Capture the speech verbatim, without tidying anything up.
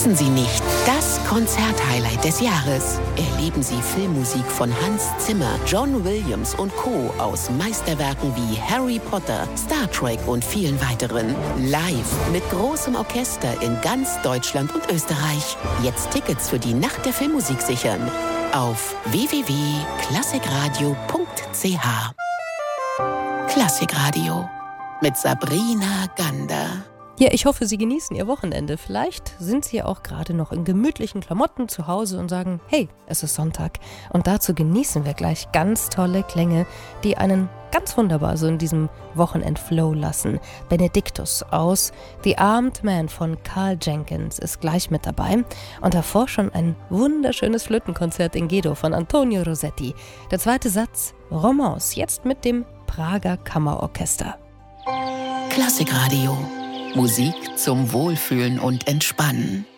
Sie nicht das Konzerthighlight des Jahres. Erleben Sie Filmmusik von Hans Zimmer, John Williams und Co. aus Meisterwerken wie Harry Potter, Star Trek und vielen weiteren. Live mit großem Orchester in ganz Deutschland und Österreich. Jetzt Tickets für die Nacht der Filmmusik sichern. Auf w w w punkt klassikradio punkt c h. Klassikradio mit Sabrina Gander. Ja, ich hoffe, Sie genießen Ihr Wochenende. Vielleicht sind Sie ja auch gerade noch in gemütlichen Klamotten zu Hause und sagen, hey, es ist Sonntag. Und dazu genießen wir gleich ganz tolle Klänge, die einen ganz wunderbar so in diesem Wochenendflow lassen. Benedictus aus The Armed Man von Carl Jenkins ist gleich mit dabei. Und davor schon ein wunderschönes Flötenkonzert in G-Dur von Antonio Rossetti. Der zweite Satz, Romance, jetzt mit dem Prager Kammerorchester. Klassikradio. Musik zum Wohlfühlen und Entspannen.